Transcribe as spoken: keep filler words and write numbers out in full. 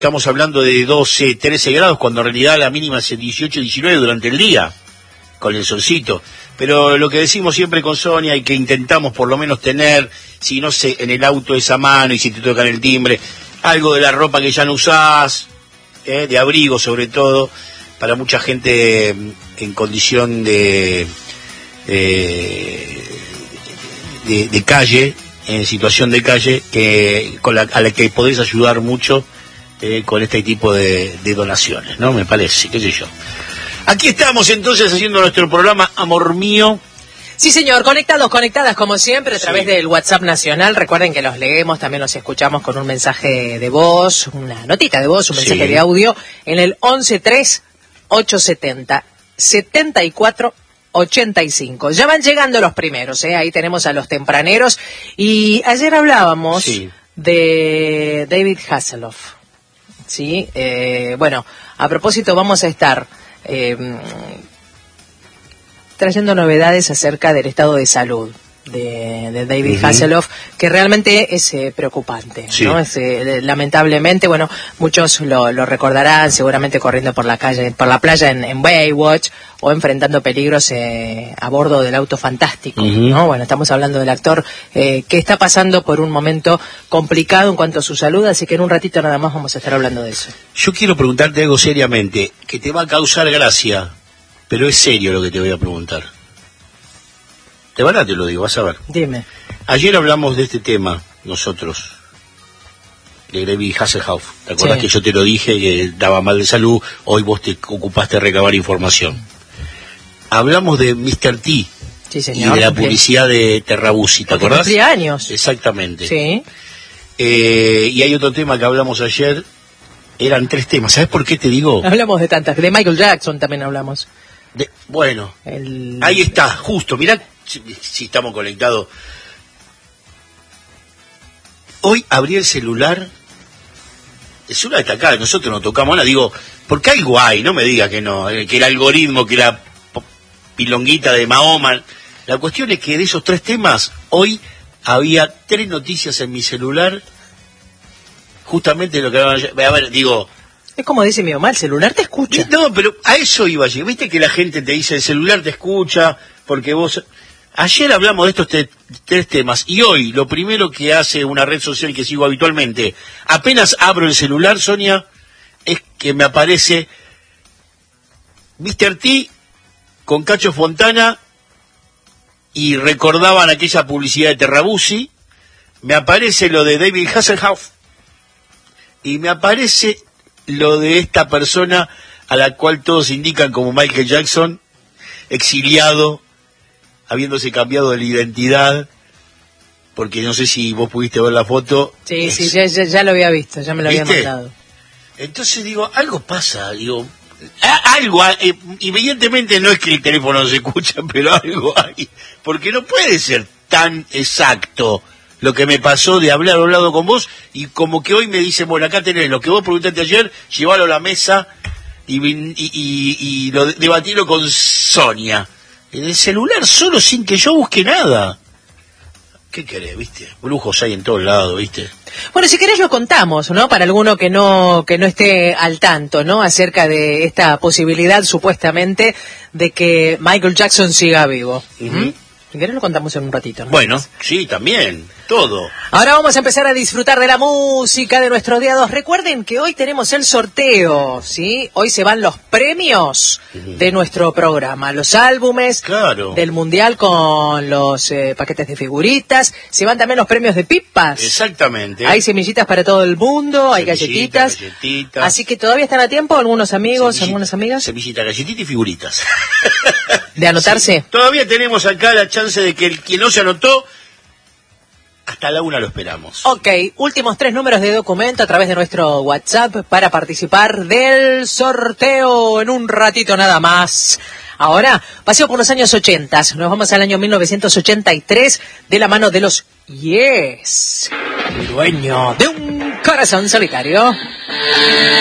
Estamos hablando de doce, trece grados, cuando en realidad la mínima es dieciocho, diecinueve durante el día, con el solcito. Pero lo que decimos siempre con Sonia y que intentamos por lo menos tener, si no sé, en el auto esa mano y si te tocan el timbre, algo de la ropa que ya no usás, eh, de abrigo sobre todo, para mucha gente en condición de, eh, de, de calle, en situación de calle, que con la, a la que podés ayudar mucho. Eh, con este tipo de, de donaciones, ¿no? Me parece, qué sé yo. Aquí estamos entonces haciendo nuestro programa Amor Mío. Sí, señor, conectados, conectadas como siempre a Sí. través del WhatsApp nacional. Recuerden que los leemos, también los escuchamos con un mensaje de voz, una notita de voz, un mensaje Sí. de audio en el once tres ochocientos setenta setenta y cuatro ochenta y cinco. Ya van llegando los primeros, ¿eh? Ahí tenemos a los tempraneros. Y ayer hablábamos Sí. de David Hasselhoff. Sí, eh, bueno, a propósito vamos a estar eh, trayendo novedades acerca del estado de salud de, de David Uh-huh. Hasselhoff, que realmente es eh, preocupante, Sí. ¿no? Es, eh, lamentablemente, bueno, muchos lo, lo recordarán seguramente corriendo por la calle, por la playa en, en Baywatch o enfrentando peligros eh, a bordo del auto fantástico, Uh-huh. ¿no? Bueno, estamos hablando del actor eh, que está pasando por un momento complicado en cuanto a su salud, así que en un ratito nada más vamos a estar hablando de eso. Yo quiero preguntarte algo seriamente, que te va a causar gracia, pero es serio lo que te voy a preguntar. De verdad te lo digo, vas a ver. Dime. Ayer hablamos de este tema, nosotros, de David Hasselhoff. ¿Te acuerdas Sí. que yo te lo dije, que daba mal de salud? Hoy vos te ocupaste de recabar información. Hablamos de mister T Sí, y señor. de la Cumplí- publicidad de Terrabuzzi, ¿te porque acordás? cumplía años. Exactamente. Sí. Eh, y hay otro tema que hablamos ayer, eran tres temas. ¿Sabes por qué te digo? Hablamos de tantas. De Michael Jackson también hablamos. De- bueno, El... ahí está, justo, mirá si, si estamos conectados. Hoy abrí el celular, el celular está acá, nosotros no tocamos nada, digo, porque algo hay, no me diga que no, eh, que el algoritmo, que la po- pilonguita de Mahoma. La cuestión es que de esos tres temas, hoy había tres noticias en mi celular, justamente de lo que hablaban ayer. A ver, digo, Es como dice mi mamá, el celular te escucha. no, pero a eso iba ayer. Viste que la gente te dice, el celular te escucha, porque vos... Ayer hablamos de estos te- tres temas, y hoy lo primero que hace una red social que sigo habitualmente, apenas abro el celular, Sonia, es que me aparece mister T con Cacho Fontana, y recordaban aquella publicidad de Terrabuzzi, me aparece lo de David Hasselhoff, y me aparece lo de esta persona a la cual todos indican como Michael Jackson, exiliado, habiéndose cambiado de la identidad, porque no sé si vos pudiste ver la foto. Sí, Es- sí, ya, ya, ya lo había visto, ya me lo había ¿Viste? mandado. Entonces digo, algo pasa, digo, a- algo, a- eh, evidentemente no es que el teléfono no se escucha, pero algo hay, porque no puede ser tan exacto lo que me pasó de hablar hablado con vos, y como que hoy me dicen, bueno, acá tenés lo que vos preguntaste ayer, llevalo a la mesa y, vin- y, y, y lo debatirlo con Sonia. En el celular solo sin que yo busque nada. ¿Qué querés, viste? Brujos hay en todos lados, viste. Bueno, si querés lo contamos, ¿no? Para alguno que no que no esté al tanto, ¿no? Acerca de esta posibilidad, supuestamente, de que Michael Jackson siga vivo. Ujú. ¿Mm? Si querés lo contamos en un ratito, ¿no? Bueno, sí, también, todo. Ahora vamos a empezar a disfrutar de la música de nuestros diados. Recuerden que hoy tenemos el sorteo, ¿sí? Hoy se van los premios de nuestro programa. Los álbumes Claro. del Mundial con los eh, paquetes de figuritas. Se van también los premios de pipas. Exactamente. Hay semillitas para todo el mundo, hay Semillitas, galletitas. galletitas. Así que todavía están a tiempo algunos amigos, Semillita- algunas amigas, Semillita, galletita y figuritas. de anotarse. Todavía tenemos acá la chance de que el quien no se anotó, hasta la una lo esperamos. Ok, últimos tres números de documento a través de nuestro WhatsApp para participar del sorteo en un ratito nada más. Ahora, paseo por los años ochenta, nos vamos al año mil novecientos ochenta y tres de la mano de los Yes, dueño de un corazón solitario.